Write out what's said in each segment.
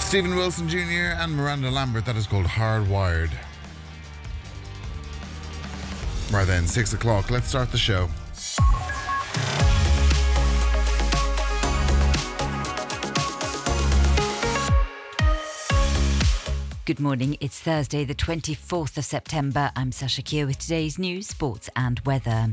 Stephen Wilson Jr. and Miranda Lambert. That is called Hardwired. Right then, 6 o'clock. Let's start the show. Good morning, it's Thursday the 24th of September. I'm Sasha Keir with today's news, sports and weather.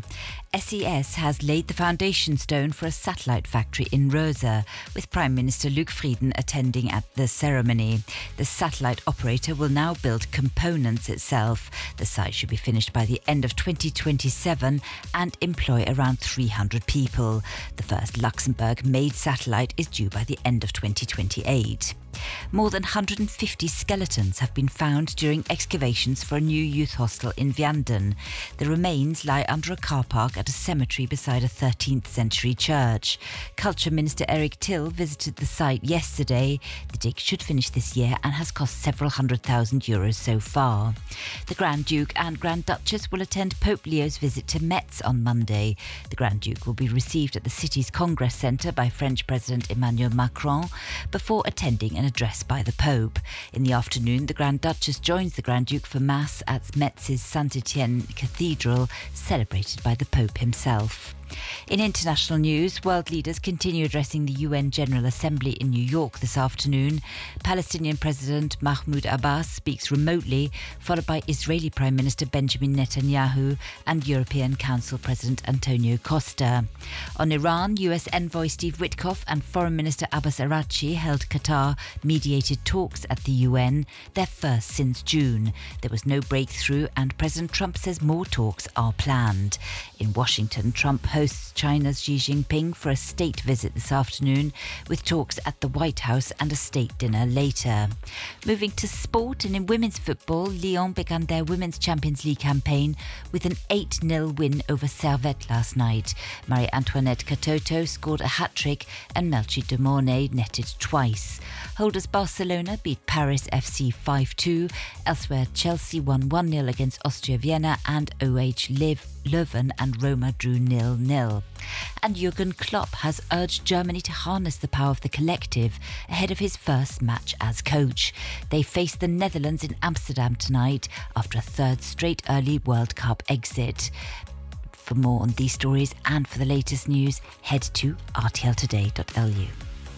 SES has laid the foundation stone for a satellite factory in Rosa, with Prime Minister Luc Frieden attending at the ceremony. The satellite operator will now build components itself. The site should be finished by the end of 2027 and employ around 300 people. The first Luxembourg-made satellite is due by the end of 2028. More than 150 skeletons have been found during excavations for a new youth hostel in Vianden. The remains lie under a car park at a cemetery beside a 13th century church. Culture Minister Eric Till visited the site yesterday. The dig should finish this year and has cost several €100,000 so far. The Grand Duke and Grand Duchess will attend Pope Leo's visit to Metz on Monday. The Grand Duke will be received at the city's Congress Centre by French President Emmanuel Macron before attending an address by the Pope. In the afternoon, the Grand Duchess joins the Grand Duke for Mass at Metz's Saint-Etienne Cathedral, celebrated by the Pope himself. In international news, world leaders continue addressing the UN General Assembly in New York this afternoon. Palestinian President Mahmoud Abbas speaks remotely, followed by Israeli Prime Minister Benjamin Netanyahu and European Council President Antonio Costa. On Iran, US Envoy Steve Witkoff and Foreign Minister Abbas Araghchi held Qatar-mediated talks at the UN, their first since June. There was no breakthrough, and President Trump says more talks are planned. In Washington, Trump hosts China's Xi Jinping for a state visit this afternoon, with talks at the White House and a state dinner later. Moving to sport, and in women's football, Lyon began their Women's Champions League campaign with an 8-0 win over Servette last night. Marie-Antoinette Katoto scored a hat-trick and Melchi de Mornay netted twice. Holders Barcelona beat Paris FC 5-2. Elsewhere, Chelsea won 1-0 against Austria Vienna, and OH Leuven and Roma drew 0-0. And Jurgen Klopp has urged Germany to harness the power of the collective ahead of his first match as coach. They face the Netherlands in Amsterdam tonight after a third straight early World Cup exit. For more on these stories and for the latest news, head to rtltoday.lu.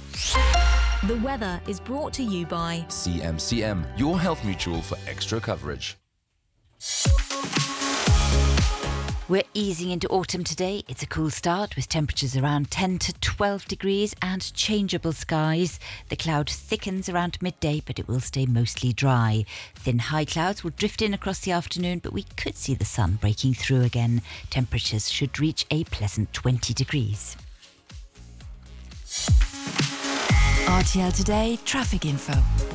The weather is brought to you by CMCM, your health mutual for extra coverage. We're easing into autumn today. It's a cool start with temperatures around 10 to 12 degrees and changeable skies. The cloud thickens around midday, but it will stay mostly dry. Thin high clouds will drift in across the afternoon, but we could see the sun breaking through again. Temperatures should reach a pleasant 20 degrees. RTL Today traffic info.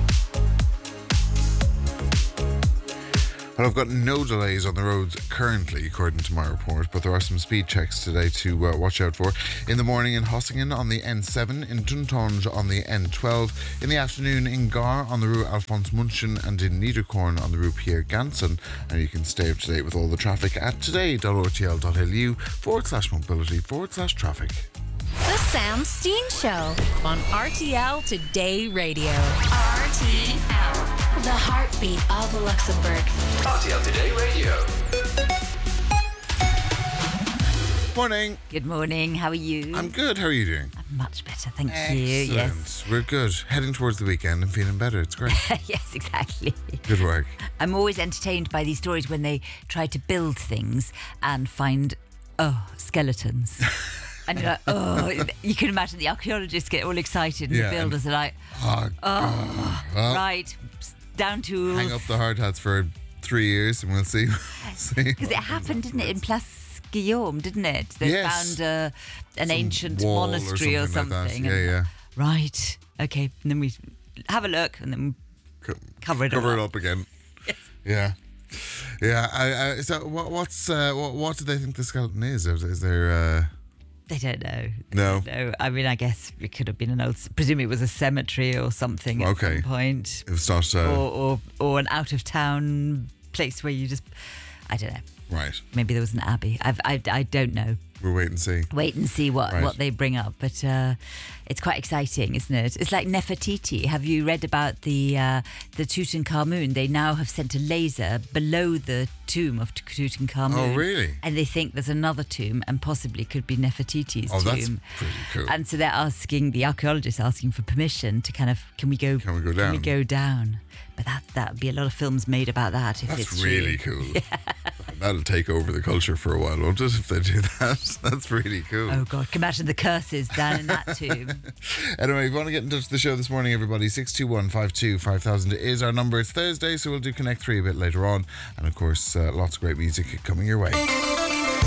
Well, I've got no delays on the roads currently, according to my report, but there are some speed checks today to watch out for. In the morning in Hossingen on the N7, in Duntonge on the N12, in the afternoon in Gar on the Rue Alphonse Munchen, and in Niederkorn on the Rue Pierre Ganson. And you can stay up to date with all the traffic at today.rtl.lu/mobility/traffic. The Sam Steen Show on RTL Today Radio. RTL, the heartbeat of Luxembourg. RTL Today Radio. Morning. Good morning. How are you? I'm good. How are you doing? I'm much better, thank Excellent. you. Yes. We're good. Heading towards the weekend and feeling better. It's great. Yes, exactly. Good work. I'm always entertained by these stories when they try to build things and find, skeletons. And you're like, you can imagine the archaeologists get all excited and the builders are like, well, right, down tools. hang up the hard hats for 3 years and we'll see. Because it happened, didn't it, in Place Guillaume, didn't it? They found an ancient monastery or something. Like yeah. Right, okay. And then we have a look and then cover it up again. Yes. Yeah. So what do they think the skeleton is? Is there... They don't know. No. I mean, I guess it could have been presume it was a cemetery or something at some point. It was not... or an out-of-town place where you just... I don't know. Right. Maybe there was an abbey. I don't know. We'll wait and see. Wait and see what Right. they bring up. But it's quite exciting, isn't it? It's like Nefertiti. Have you read about the Tutankhamun? They now have sent a laser below the tomb of Tutankhamun. Oh, really? And they think there's another tomb and possibly could be Nefertiti's Oh, tomb. that's pretty cool. And so they're asking, the archaeologists asking for permission to kind of, can we go down? But that would be a lot of films made about that if That's it's really true. cool. That'll take over the culture for a while, won't it, if they do that? That's really cool. Oh, God. Can you imagine the curses down in that tomb? Anyway, if you want to get in touch with the show this morning, everybody, 621-52-5000 is our number. It's Thursday, so we'll do Connect 3 a bit later on. And, of course, lots of great music coming your way.